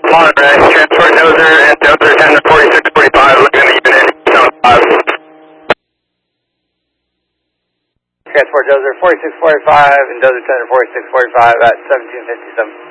Monterey, transport dozer and dozer 10 to 4645, looking at unit 75. Transport dozer 4645 and dozer 10 to 4645 at 1757.